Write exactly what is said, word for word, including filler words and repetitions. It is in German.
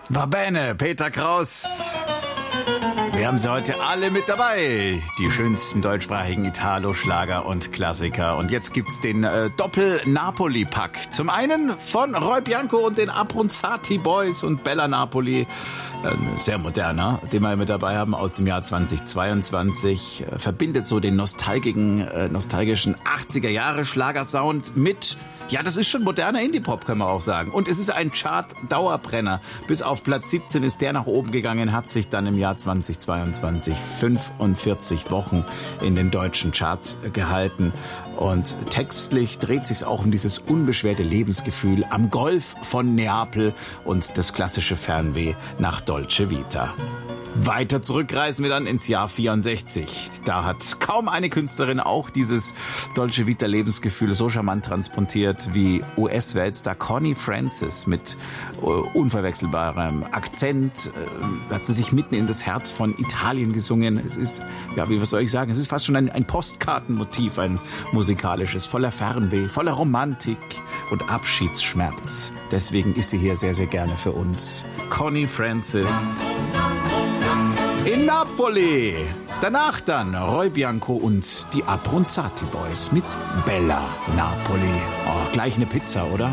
Va bene, Peter Kraus. Wir haben sie heute alle mit dabei. Die schönsten deutschsprachigen Italo-Schlager und Klassiker. Und jetzt gibt's den äh, Doppel-Napoli-Pack. Zum einen von Roy Bianco und den Abronzati Boys und Bella Napoli. Ein sehr moderner, den wir mit dabei haben, aus dem Jahr zweitausendzweiundzwanzig. Äh, verbindet so den nostalgischen, äh, nostalgischen achtziger-Jahre-Schlagersound mit... Ja, das ist schon moderner Indie-Pop, kann man auch sagen. Und es ist ein Chart-Dauerbrenner. Bis auf Platz siebzehn ist der nach oben gegangen, hat sich dann im Jahr zweitausendzweiundzwanzig fünfundvierzig Wochen in den deutschen Charts gehalten. Und textlich dreht sich's auch um dieses unbeschwerte Lebensgefühl am Golf von Neapel und das klassische Fernweh nach Dolce Vita. Weiter zurückreisen wir dann ins Jahr vierundsechzig. Da hat kaum eine Künstlerin auch dieses Dolce Vita Lebensgefühl so charmant transportiert wie U S-Weltstar Connie Francis mit äh, unverwechselbarem Akzent. Äh, hat sie sich mitten in das Herz von Italien gesungen. Es ist, ja, wie was soll ich sagen, es ist fast schon ein, ein Postkartenmotiv, ein musikalisches, voller Fernweh, voller Romantik und Abschiedsschmerz. Deswegen ist sie hier sehr, sehr gerne für uns. Connie Francis. In Napoli. Danach dann Roy Bianco und die Abronzati Boys mit Bella Napoli. Oh, gleich eine Pizza, oder?